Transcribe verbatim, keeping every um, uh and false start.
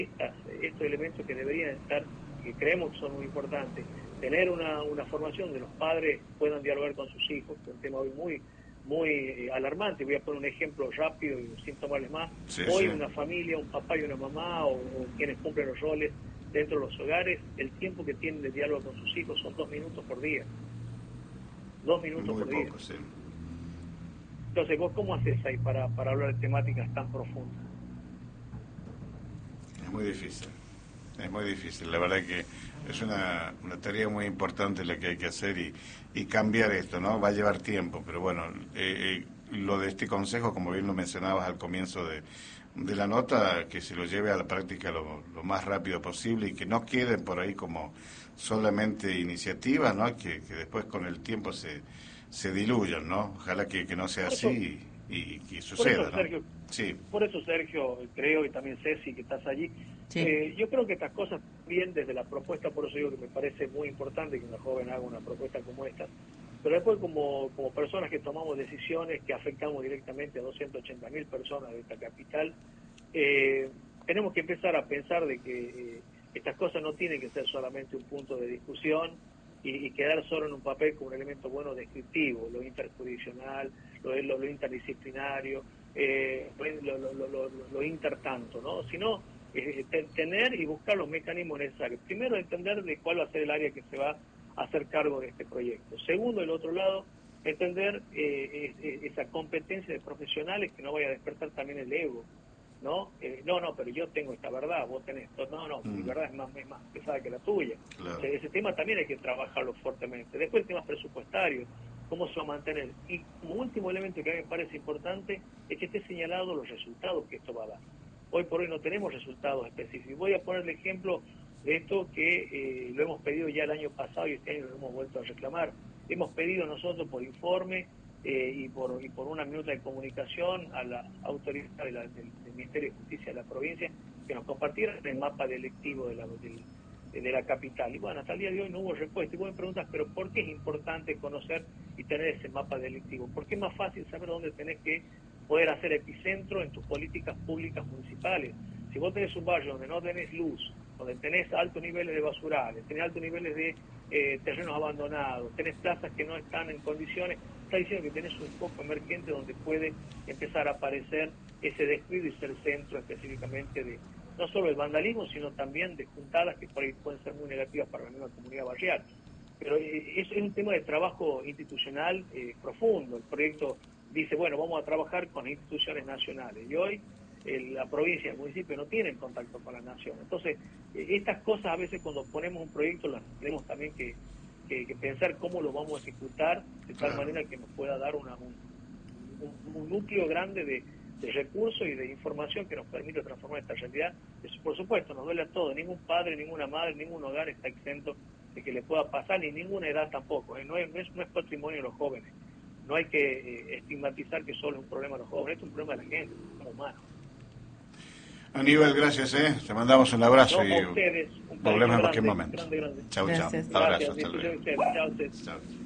estas, estos elementos que deberían estar, que creemos que son muy importantes, tener una, una formación de los padres puedan dialogar con sus hijos, que es un tema hoy muy muy eh, alarmante. Voy a poner un ejemplo rápido y sin tomarles más. Sí, Hoy sí. una familia, un papá y una mamá, o, o quienes cumplen los roles dentro de los hogares, el tiempo que tienen de diálogo con sus hijos son dos minutos por día. Dos minutos Muy por día. poco, sí. Entonces, ¿vos cómo haces ahí para, para hablar de temáticas tan profundas? Es muy difícil. Es muy difícil. La verdad que es una, una tarea muy importante la que hay que hacer y, y cambiar esto, ¿no? Va a llevar tiempo, pero bueno, eh, eh, lo de este consejo, como bien lo mencionabas al comienzo de, de la nota, que se lo lleve a la práctica lo, lo más rápido posible y que no queden por ahí como solamente iniciativas, ¿no? Que, que después con el tiempo se, se diluyan, ¿no? Ojalá que, que no sea Por eso, así y, y que por suceda, eso ¿no? Sergio, Sí, por eso Sergio, creo, y también Ceci, que estás allí, Sí. eh, yo creo que estas cosas bien desde la propuesta, por eso digo que me parece muy importante que una joven haga una propuesta como esta, pero después como, como personas que tomamos decisiones que afectamos directamente a doscientas ochenta mil personas de esta capital, eh, tenemos que empezar a pensar de que eh, estas cosas no tienen que ser solamente un punto de discusión y, y quedar solo en un papel como un elemento bueno descriptivo, lo interjurisdiccional, lo, lo, lo interdisciplinario, eh, lo, lo, lo, lo, lo intertanto, ¿no? Sino eh, tener y buscar los mecanismos necesarios. Primero, entender de cuál va a ser el área que se va a hacer cargo de este proyecto. Segundo, del otro lado, entender eh, eh, esa competencia de profesionales que no vaya a despertar también el ego, ¿no? Eh, no, no, pero yo tengo esta verdad, vos tenés esto. No, no, mi mm, verdad es más, es más pesada que la tuya. O claro. sea, ese tema también hay que trabajarlo fuertemente. Después, temas presupuestarios, cómo se va a mantener. Y como último elemento que a mí me parece importante es que esté señalado los resultados que esto va a dar. Hoy por hoy no tenemos resultados específicos. Voy a poner el ejemplo de esto que eh, lo hemos pedido ya el año pasado y este año lo hemos vuelto a reclamar. Hemos pedido nosotros por informe eh, y, por, y por una minuta de comunicación a la autoridad de la, del, del Ministerio de Justicia de la provincia que nos compartieran el mapa delictivo de la, del, de la capital. Y bueno, hasta el día de hoy no hubo respuesta. Y vos me preguntas, ¿pero por qué es importante conocer y tener ese mapa delictivo? Porque es más fácil saber dónde tenés que poder hacer epicentro en tus políticas públicas municipales. Si vos tenés un barrio donde no tenés luz, donde tenés altos niveles de basurales, tenés altos niveles de eh, terrenos abandonados, tenés plazas que no están en condiciones, está diciendo que tenés un foco emergente donde puede empezar a aparecer ese descuido y ser centro específicamente de no solo el vandalismo, sino también de juntadas que por ahí pueden ser muy negativas para la misma comunidad barrial. Pero eh, es, es un tema de trabajo institucional eh, profundo. El proyecto dice, bueno, vamos a trabajar con instituciones nacionales. Y hoy eh, la provincia y el municipio no tienen contacto con la nación. Entonces, eh, estas cosas a veces cuando ponemos un proyecto las tenemos también que, que, que pensar cómo lo vamos a ejecutar de tal Claro. manera que nos pueda dar una, un, un, un núcleo grande de, de recursos y de información que nos permita transformar esta realidad. Eso, por supuesto, nos duele a todos. Ningún padre, ninguna madre, ningún hogar está exento de que le pueda pasar, ni ninguna edad tampoco. ¿eh? No, es, no, es, no es patrimonio de los jóvenes. No hay que eh, estigmatizar que solo es un problema de los jóvenes, es un problema de la gente, como humano. Aníbal, gracias, ¿eh? Te mandamos un abrazo No, y a ustedes, un cariño volvemos en cualquier grande, momento. grande, grande. Chau, chau. Gracias. Abrazo, Gracias, hasta luego. discusión ustedes. Chao, ustedes. Chao.